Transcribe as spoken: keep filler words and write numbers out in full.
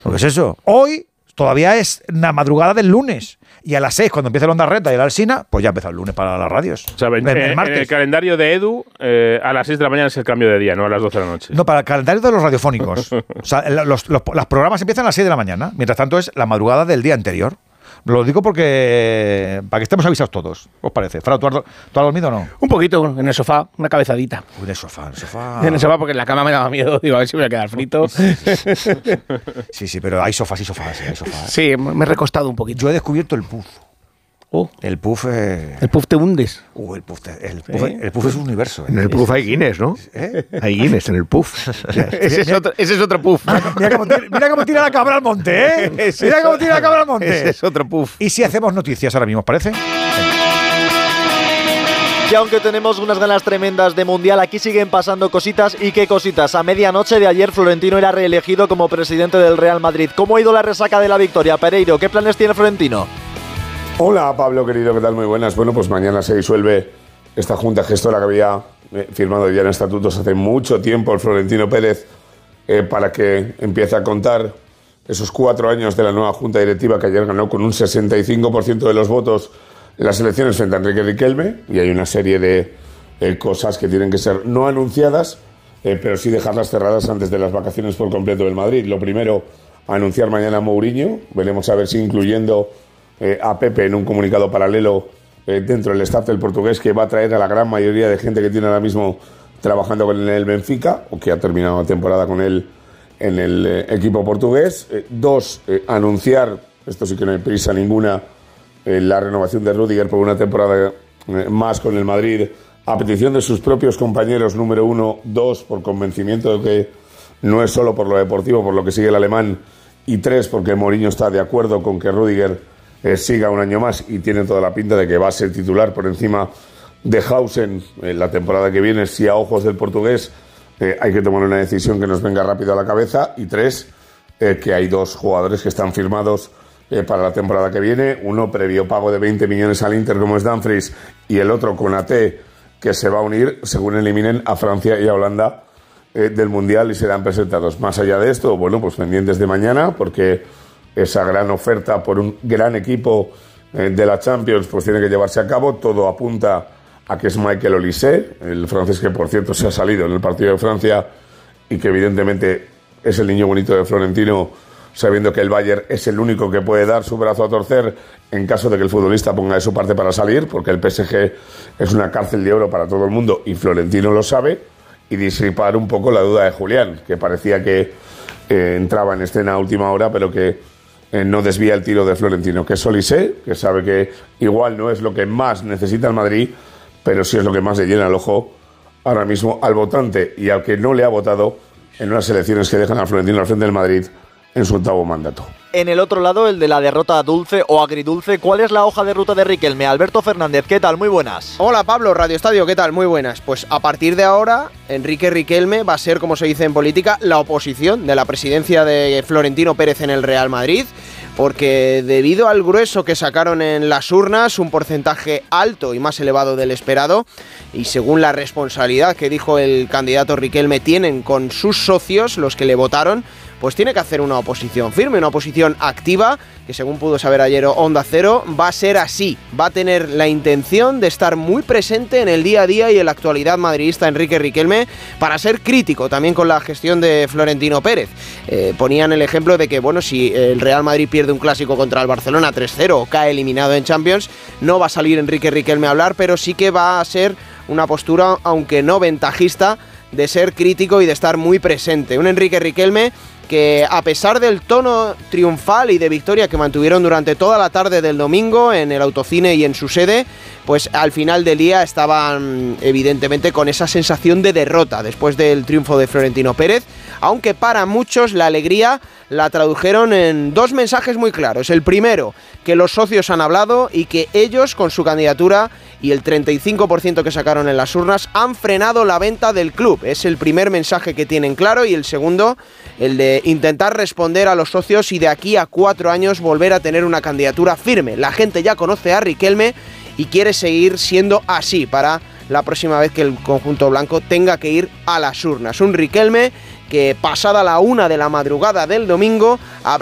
¿Qué es eso? Hoy todavía es la madrugada del lunes. Y a las seis, cuando empieza el Onda Reta y el Alsina, pues ya empieza el lunes para las radios. O sea, en, el, el, en el calendario de Edu, eh, a las seis de la mañana es el cambio de día, no a las doce de la noche. No, para el calendario de los radiofónicos. O sea, los, los, los programas empiezan a las seis de la mañana. Mientras tanto, es la madrugada del día anterior. Lo digo porque para que estemos avisados todos. ¿Os parece? Fra, ¿tú has, ¿tú has dormido o no? Un poquito, en el sofá, una cabezadita. Uy, en el sofá, en el sofá. En el sofá porque en la cama me daba miedo. Digo, a ver si me voy a quedar frito. Sí, sí, sí. sí, sí, pero hay sofás y sofás. Sí, hay sofás. Sí, me he recostado un poquito. Yo he descubierto el puff. Oh. El puff. Eh... El puff te hundes. Uh, el puff, te, el, puff ¿Eh? el puff es un universo. ¿eh? En el puff hay Guinness, ¿no? ¿Eh? Hay Guinness en el puff. ese, es otro, ese es otro puff. Mira, mira, cómo tira, mira cómo tira la cabra al monte, ¿eh? Ese mira cómo tira la cabra al monte. Ese es otro puff. ¿Y si hacemos noticias ahora mismo, os parece? Y aunque tenemos unas ganas tremendas de Mundial, aquí siguen pasando cositas. ¿Y qué cositas? A medianoche de ayer, Florentino era reelegido como presidente del Real Madrid. ¿Cómo ha ido la resaca de la victoria? Pereiro, ¿qué planes tiene Florentino? Hola Pablo querido, ¿qué tal? Muy buenas. Bueno, pues mañana se disuelve esta junta gestora que había firmado ya en estatutos hace mucho tiempo el Florentino Pérez eh, para que empiece a contar esos cuatro años de la nueva junta directiva que ayer ganó con un sesenta y cinco por ciento de los votos en las elecciones frente a Enrique Riquelme, y hay una serie de eh, cosas que tienen que ser no anunciadas, eh, pero sí dejarlas cerradas antes de las vacaciones por completo del Madrid. Lo primero, anunciar mañana a Mourinho, veremos a ver si incluyendo Eh, a Pepe en un comunicado paralelo eh, dentro del staff del portugués, que va a traer a la gran mayoría de gente que tiene ahora mismo trabajando con el Benfica o que ha terminado la temporada con él en el eh, equipo portugués. Eh, dos, eh, anunciar, esto sí que no hay prisa ninguna, eh, la renovación de Rudiger por una temporada eh, más con el Madrid a petición de sus propios compañeros, número uno. Dos, por convencimiento de que no es solo por lo deportivo, por lo que sigue el alemán. Y tres, porque Mourinho está de acuerdo con que Rudiger Eh, siga un año más y tiene toda la pinta de que va a ser titular por encima de Hausen en la temporada que viene, si a ojos del portugués eh, hay que tomar una decisión que nos venga rápido a la cabeza. Y tres, eh, que hay dos jugadores que están firmados eh, para la temporada que viene, uno previo pago de veinte millones al Inter como es Dumfries, y el otro Konaté, que se va a unir según eliminen a Francia y a Holanda eh, del Mundial y serán presentados. Más allá de esto, bueno, pues pendientes de mañana, porque esa gran oferta por un gran equipo eh, de la Champions pues tiene que llevarse a cabo. Todo apunta a que es Michael Olise, el francés que por cierto se ha salido en el partido de Francia y que evidentemente es el niño bonito de Florentino, sabiendo que el Bayern es el único que puede dar su brazo a torcer en caso de que el futbolista ponga de su parte para salir, porque el P S G es una cárcel de oro para todo el mundo y Florentino lo sabe. Y disipar un poco la duda de Julián, que parecía que eh, entraba en escena a última hora, pero que Eh, no desvía el tiro de Florentino, que es Olise, que sabe que igual no es lo que más necesita el Madrid, pero sí es lo que más le llena el ojo ahora mismo al votante y al que no le ha votado en unas elecciones que dejan a Florentino al frente del Madrid en su octavo mandato. En el otro lado, el de la derrota dulce o agridulce, ¿cuál es la hoja de ruta de Riquelme? Alberto Fernández, ¿qué tal? Muy buenas. Hola Pablo, Radio Estadio, ¿qué tal? Muy buenas. Pues a partir de ahora, Enrique Riquelme va a ser, como se dice en política, la oposición de la presidencia de Florentino Pérez en el Real Madrid, porque debido al grueso que sacaron en las urnas, un porcentaje alto y más elevado del esperado, y según la responsabilidad que dijo el candidato Riquelme tienen con sus socios, los que le votaron, pues tiene que hacer una oposición firme, una oposición activa, que según pudo saber ayer Onda Cero, va a ser así, va a tener la intención de estar muy presente en el día a día y en la actualidad madridista Enrique Riquelme, para ser crítico también con la gestión de Florentino Pérez. Eh, ponían el ejemplo de que, bueno, si el Real Madrid pierde un clásico contra el Barcelona tres cero o cae eliminado en Champions, no va a salir Enrique Riquelme a hablar, pero sí que va a ser una postura, aunque no ventajista, de ser crítico y de estar muy presente. Un Enrique Riquelme que, a pesar del tono triunfal y de victoria que mantuvieron durante toda la tarde del domingo en el Autocine y en su sede, pues al final del día estaban evidentemente con esa sensación de derrota después del triunfo de Florentino Pérez, aunque para muchos la alegría la tradujeron en dos mensajes muy claros. El primero, que los socios han hablado y que ellos, con su candidatura y el treinta y cinco por ciento que sacaron en las urnas, han frenado la venta del club. Es el primer mensaje que tienen claro. Y el segundo, el de intentar responder a los socios y de aquí a cuatro años volver a tener una candidatura firme. La gente ya conoce a Riquelme y quiere seguir siendo así para la próxima vez que el conjunto blanco tenga que ir a las urnas. Un Riquelme que pasada la una de la madrugada del domingo